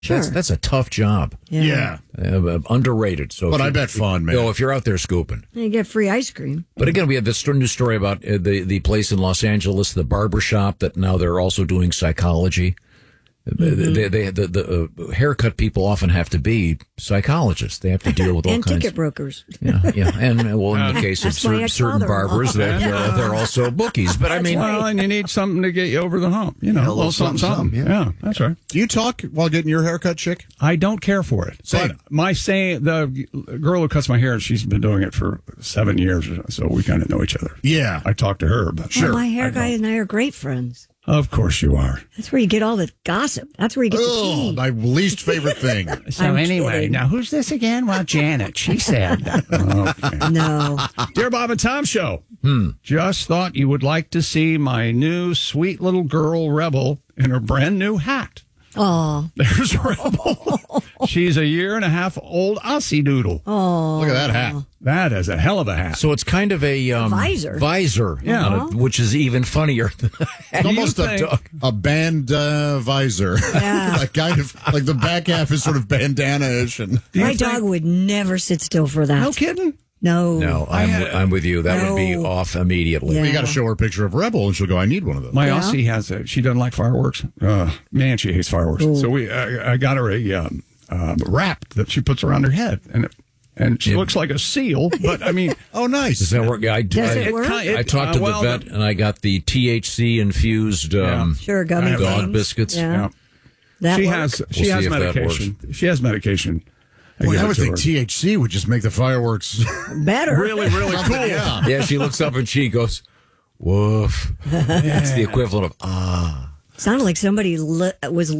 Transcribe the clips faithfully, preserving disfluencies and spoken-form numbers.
Sure. That's, that's a tough job. Yeah. yeah. Uh, underrated. So, But I bet fun, man. You know, if you're out there scooping. You get free ice cream. But again, we have this new story about uh, the, the place in Los Angeles, the barber shop, that now they're also doing psychology. Mm-hmm. They, they, the, the uh, haircut people often have to be psychologists. They have to deal with all and kinds. And ticket brokers. Yeah, yeah. And, uh, well, in the case of cer- certain barbers, they're, uh, they're also bookies. But I mean. Well, and you need something to get you over the hump. You know, Yeah, a little something, something. something. Yeah. yeah, that's right. Do you talk while getting your haircut, Chick? I don't care for it. Same. But my saying, the girl who cuts my hair, she's been doing it for seven years, so we kind of know each other. Yeah. I talk to her, but sure. Well, my hair guy and I are great friends. Of course you are. That's where you get all the gossip. That's where you get the Oh, tea. my least favorite thing. So I'm anyway, kidding. now who's this again? Well, Janet. She said. Okay. No. Dear Bob and Tom Show. Hmm. Just thought you would like to see my new sweet little girl Rebel in her brand new hat. Oh. There's Rebel. She's a year and a half old Aussie doodle. Oh. Look at that hat. That is a hell of a hat. So it's kind of a um, visor. Visor. Yeah. on it, which is even funnier than It's almost you a, think- a band uh, visor. Yeah. Like kind of like the back half is sort of bandana-ish. And you My think- dog would never sit still for that. No kidding. No. No, I'm, had- I'm with you. That would be No. off immediately. Yeah. you got to show her a picture of Rebel, and she'll go, I need one of those. My Yeah. Aussie has a. She doesn't like fireworks. Uh, man, she hates fireworks. Ooh. So we, I, I got her a um, um, wrap that she puts around her head, and it, and she Yeah. looks like a seal. But I mean, Oh, nice. Does that work? I, Does I, it work? ki- I talked to uh, well, the vet, and I got the T H C infused um, Sure, gummy dog things. biscuits. Yeah. yeah, That she works. has she We'll has see if that medication. She has medication. I Boy, give I it would to think her. T H C would just make the fireworks better. really, really cool. yeah. Yeah, she looks up and she goes, woof. It's the equivalent of, ah. Sounded like somebody li- was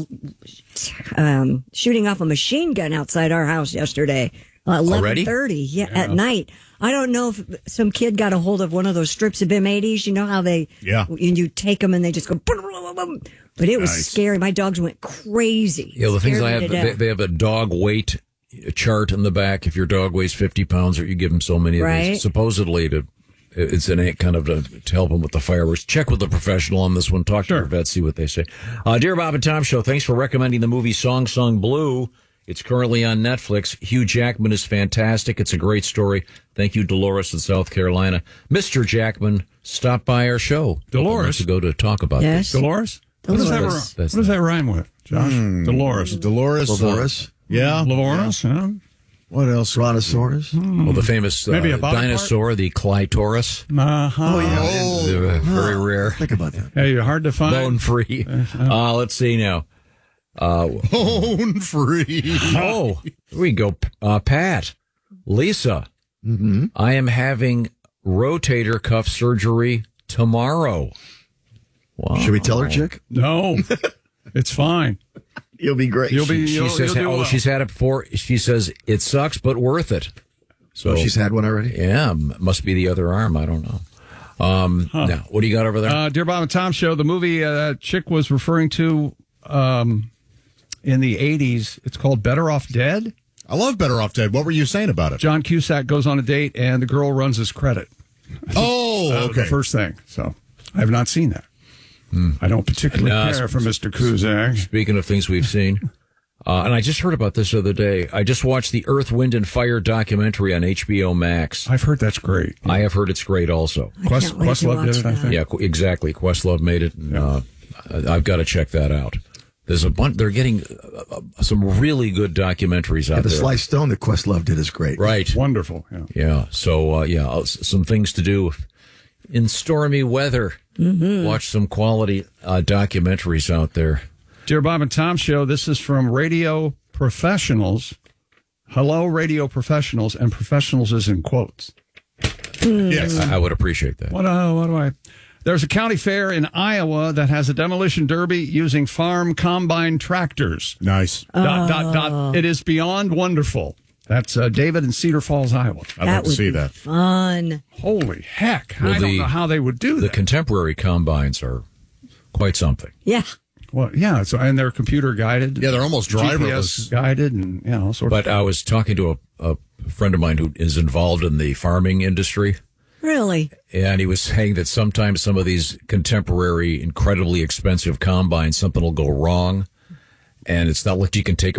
um, shooting off a machine gun outside our house yesterday. Uh, Already? eleven thirty, yeah, at night. I don't know if some kid got a hold of one of those strips of B I M eighties. You know how they, Yeah. and you take them and they just go, boom, boom, boom, boom. But it was Nice. scary. My dogs went crazy. You know, the things Scared I me have, to they, death. they have a dog weight chart in the back. If your dog weighs fifty pounds, or you give them so many of Right. these, supposedly to, it's an a kind of to, to help them with the fireworks. Check with the professional on this one. Talk Sure. to your vet, see what they say. Uh, Dear Bob and Tom Show, thanks for recommending the movie Song Sung Blue. It's currently on Netflix. Hugh Jackman is fantastic. It's a great story. Thank you, Dolores in South Carolina. Mister Jackman stopped by our show Dolores? to go to talk about Yes. this. Dolores. What does that, Dolores. rhyme- That's what does that rhyme with, Josh? Dolores. Dolores. uh, Dolores. yeah. Dolores. Huh? What else? Brontosaurus. Well, the famous uh, Maybe a body dinosaur, the Clitoris. Uh-huh. Oh, yeah. Oh, They're, uh, very rare. Think about that. Hey, hard to find. Bone free. Uh, let's see now. Uh, bone free. oh, here we go. Uh, Pat, Lisa, Mm-hmm. I am having rotator cuff surgery tomorrow. Wow. Should we tell her, Chick? No, it's fine. You'll be great. You'll be. She You'll, says, you'll do oh, well. she's had it before. She says, it sucks, but worth it. So Oh, she's had one already? Yeah, m- must be the other arm. I don't know. Um, Now, what do you got over there? Uh, Dear Bob and Tom Show, the movie uh, that Chick was referring to um, in the eighties, it's called Better Off Dead. I love Better Off Dead. What were you saying about it? John Cusack goes on a date, and the girl runs his credit. Oh, Uh, okay. The first thing. So I have not seen that. I don't particularly No, care it's- for Mister Cusack. Speaking of things we've seen, uh, and I just heard about this the other day. I just watched the Earth, Wind, and Fire documentary on H B O Max. I've heard that's great. I have heard it's great also. I Quest, can't wait to Questlove did watch it, I that. think. Yeah, qu- exactly. Questlove made it. And, uh, I've got to check that out. There's a bunch. They're getting uh, uh, some really good documentaries out Yeah, the there. Sly Stone that Questlove did is great. Right. Wonderful. Yeah. Yeah. So uh, yeah, uh, s- some things to do in stormy weather. Mm-hmm. Watch some quality uh, documentaries out there. Dear Bob and Tom Show, this is from Radio Professionals. Hello, Radio Professionals, and professionals is in quotes. Yes. I, I would appreciate that. What, uh, what do I? There's a county fair in Iowa that has a demolition derby using farm combine tractors. Nice. Dot, dot, dot. It is beyond wonderful. That's uh, David in Cedar Falls, Iowa. I'd That love to would see be that. fun. Holy heck. Well, I don't the- know how they would do The that. contemporary combines are quite something. Yeah. well, yeah, so, and they're computer guided. Yeah, they're almost G P S driverless. guided and, you know, all sorts But I was talking to a, a friend of mine who is involved in the farming industry. Really? And he was saying that sometimes some of these contemporary, incredibly expensive combines, something will go wrong. and it's not like you can take